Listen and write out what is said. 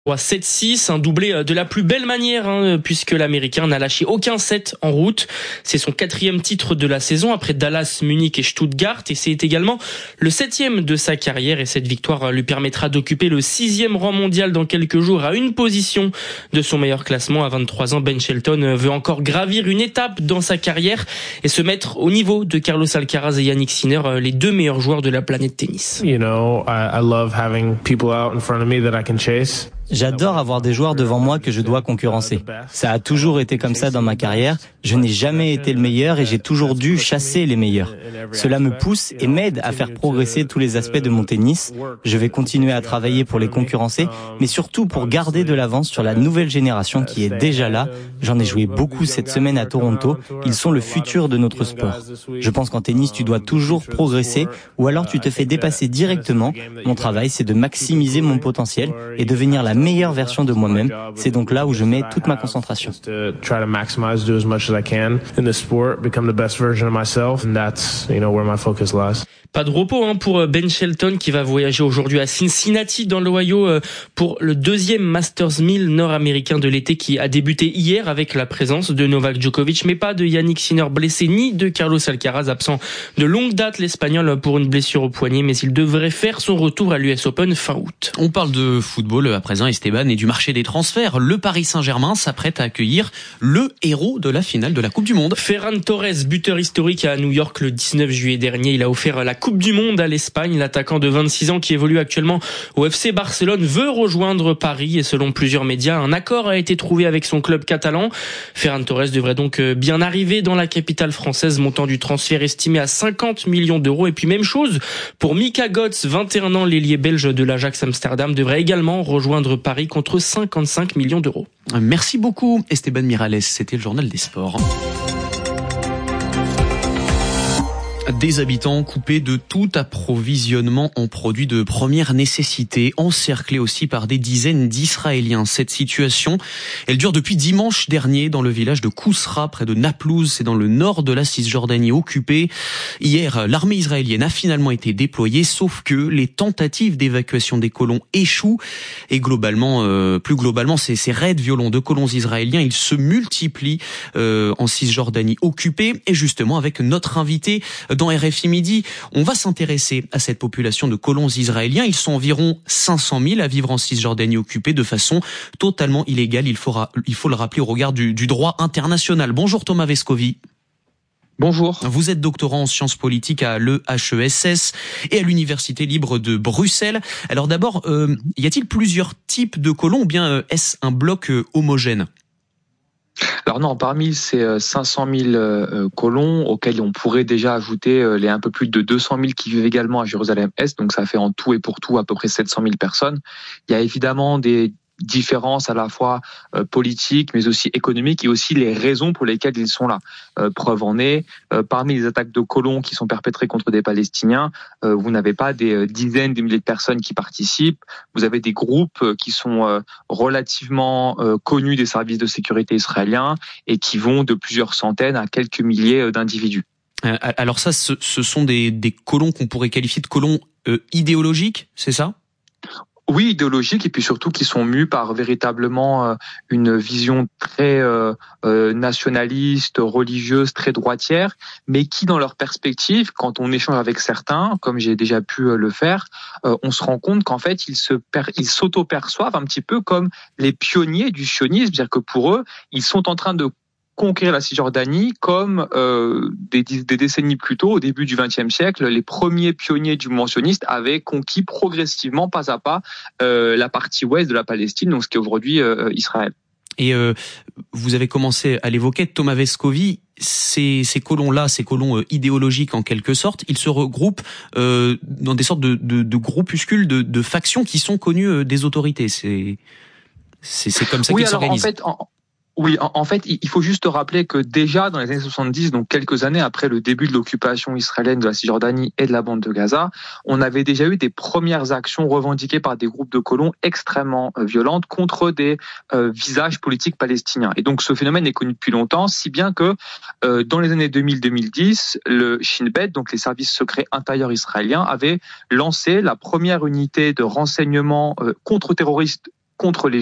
7-6, un doublé de la plus belle manière, puisque l'Américain n'a lâché aucun set en route. C'est son 4e titre de la saison après Dallas, Munich et Stuttgart, et c'est également le 7e de sa carrière, et cette victoire lui permettra d'occuper le 6e rang mondial dans quelques jours, à une position de son meilleur classement. À 23 ans, Ben Shelton veut encore gravir une étape dans sa carrière et se mettre au niveau de Carlos Alcaraz et Yannick Sinner, les 2 meilleurs joueurs de la planète tennis. You know, I love having people out in front of me that I can chase. J'adore avoir des joueurs devant moi que je dois concurrencer. Ça a toujours été comme ça dans ma carrière. Je n'ai jamais été le meilleur et j'ai toujours dû chasser les meilleurs. Cela me pousse et m'aide à faire progresser tous les aspects de mon tennis. Je vais continuer à travailler pour les concurrencer, mais surtout pour garder de l'avance sur la nouvelle génération qui est déjà là. J'en ai joué beaucoup cette semaine à Toronto. Ils sont le futur de notre sport. Je pense qu'en tennis, tu dois toujours progresser ou alors tu te fais dépasser directement. Mon travail, c'est de maximiser mon potentiel et devenir la meilleure version de moi-même. C'est donc là où je mets toute ma concentration. Pas de repos pour Ben Shelton qui va voyager aujourd'hui à Cincinnati dans l'Ohio pour le 2e Masters 1000 nord-américain de l'été qui a débuté hier avec la présence de Novak Djokovic, mais pas de Yannick Sinner blessé ni de Carlos Alcaraz absent de longue date, l'Espagnol pour une blessure au poignet, mais il devrait faire son retour à l'US Open fin août. On parle de football à présent, Esteban, et du marché des transferts. Le Paris Saint-Germain s'apprête à accueillir le héros de la finale de la Coupe du Monde. Ferran Torres, buteur historique à New York le 19 juillet dernier, il a offert la Coupe du Monde à l'Espagne. L'attaquant de 26 ans qui évolue actuellement au FC Barcelone veut rejoindre Paris et selon plusieurs médias, un accord a été trouvé avec son club catalan. Ferran Torres devrait donc bien arriver dans la capitale française, montant du transfert estimé à 50 millions d'euros. Et puis même chose pour Mika Götze, 21 ans, l'ailier belge de l'Ajax Amsterdam, devrait également rejoindre Paris contre 55 millions d'euros. Merci beaucoup Esteban Miralles, c'était le journal des sports. Des habitants coupés de tout approvisionnement en produits de première nécessité, encerclés aussi par des dizaines d'Israéliens. Cette situation, elle dure depuis dimanche dernier dans le village de Kousra, près de Naplouse, c'est dans le nord de la Cisjordanie occupée. Hier, l'armée israélienne a finalement été déployée, sauf que les tentatives d'évacuation des colons échouent. Et plus globalement, ces raids violents de colons israéliens, ils se multiplient en Cisjordanie occupée. Et justement, avec notre invité dans RFI Midi, on va s'intéresser à cette population de colons israéliens. Ils sont environ 500 000 à vivre en Cisjordanie occupée de façon totalement illégale. Il faut le rappeler au regard du droit international. Bonjour Thomas Vescovi. Bonjour. Vous êtes doctorant en sciences politiques à l'EHESS et à l'Université libre de Bruxelles. Alors d'abord, y a-t-il plusieurs types de colons ou bien est-ce un bloc homogène ? Alors non, parmi ces 500 000 colons, auxquels on pourrait déjà ajouter les un peu plus de 200 000 qui vivent également à Jérusalem-Est, donc ça fait en tout et pour tout à peu près 700 000 personnes, il y a évidemment des différences à la fois politiques mais aussi économiques et aussi les raisons pour lesquelles ils sont là. Preuve en est, parmi les attaques de colons qui sont perpétrées contre des Palestiniens, vous n'avez pas des dizaines de milliers de personnes qui participent, vous avez des groupes qui sont relativement connus des services de sécurité israéliens et qui vont de plusieurs centaines à quelques milliers d'individus. Alors ça, ce sont des colons qu'on pourrait qualifier de colons idéologiques, c'est ça ? Oui, idéologiques et puis surtout qui sont mus par véritablement une vision très nationaliste, religieuse, très droitière, mais qui dans leur perspective, quand on échange avec certains, comme j'ai déjà pu le faire, on se rend compte qu'en fait ils s'auto-perçoivent un petit peu comme les pionniers du sionisme, c'est-à-dire que pour eux, ils sont en train de conquérir la Cisjordanie comme des décennies plus tôt, au début du XXe siècle, les premiers pionniers du mouvement sioniste avaient conquis progressivement, pas à pas, la partie ouest de la Palestine, donc ce qui est aujourd'hui Israël. Et vous avez commencé à l'évoquer, Thomas Vescovi, ces colons-là, ces colons idéologiques en quelque sorte, ils se regroupent dans des sortes de groupuscules, de factions qui sont connues des autorités. C'est comme ça qu'ils s'organisent. Oui, en fait, il faut juste rappeler que déjà dans les années 70, donc quelques années après le début de l'occupation israélienne de la Cisjordanie et de la bande de Gaza, on avait déjà eu des premières actions revendiquées par des groupes de colons extrêmement violentes contre des visages politiques palestiniens. Et donc ce phénomène est connu depuis longtemps, si bien que dans les années 2000-2010, le Shin Bet, donc les services secrets intérieurs israéliens, avait lancé la première unité de renseignement contre-terroriste contre les